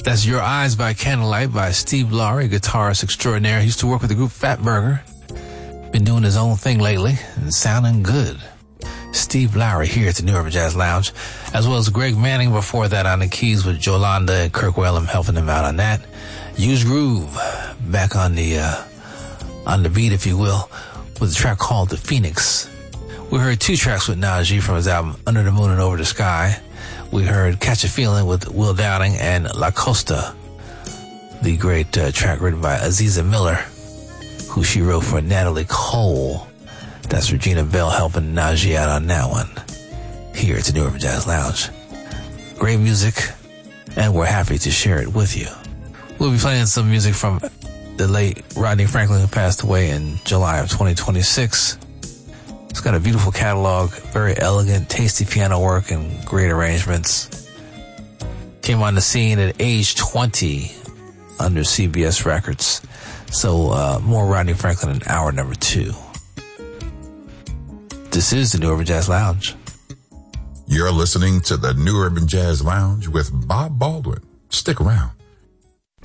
That's Your Eyes by Candlelight by Steve Lowry, guitarist extraordinaire. He used to work with the group Fatburger. Been doing his own thing lately and sounding good. Steve Lowry here at the New Urban Jazz Lounge, as well as Greg Manning before that on the keys with Jolanda and Kirk Whalum helping him out on that. Use Groove back on the beat, if you will, with a track called The Phoenix. We heard two tracks with Najee from his album Under the Moon and Over the Sky. We heard Catch a Feeling with Will Downing and La Costa, the great track written by Aziza Miller, who she wrote for Natalie Cole. That's Regina Bell helping Najee out on that one here at the New Urban Jazz Lounge. Great music, and we're happy to share it with you. We'll be playing some music from the late Rodney Franklin, who passed away in July of 2026. It's got a beautiful catalog, very elegant, tasty piano work and great arrangements. Came on the scene at age 20 under CBS Records. So more Rodney Franklin in hour number 2. This is the New Urban Jazz Lounge. You're listening to the New Urban Jazz Lounge with Bob Baldwin. Stick around.